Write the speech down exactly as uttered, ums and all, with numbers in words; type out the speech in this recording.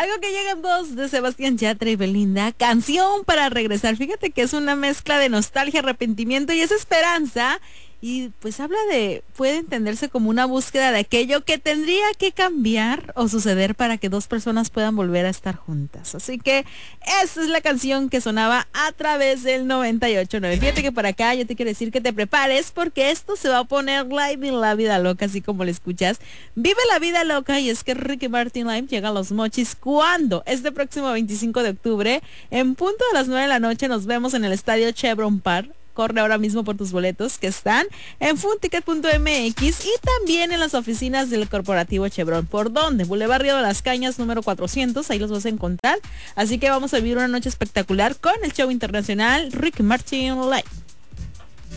Algo que llega en voz de Sebastián Yatra y Belinda, Canción para regresar. Fíjate que es una mezcla de nostalgia, arrepentimiento y esa esperanza. Y pues habla de, puede entenderse como una búsqueda de aquello que tendría que cambiar o suceder para que dos personas puedan volver a estar juntas. Así que esa es la canción que sonaba a través del noventa y ocho punto nueve. Fíjate que por acá yo te quiero decir que te prepares porque esto se va a poner live en la vida loca, así como lo escuchas. Vive la vida loca y es que Ricky Martin Live llega a Los Mochis cuando este próximo veinticinco de octubre en punto de las nueve de la noche nos vemos en el estadio Chevron Park. Corre ahora mismo por tus boletos que están en funticket punto m x y también en las oficinas del corporativo Chevron. ¿Por dónde? Boulevard Río de las Cañas número cuatrocientos, ahí los vas a encontrar. Así que vamos a vivir una noche espectacular con el show internacional Ricky Martin Live.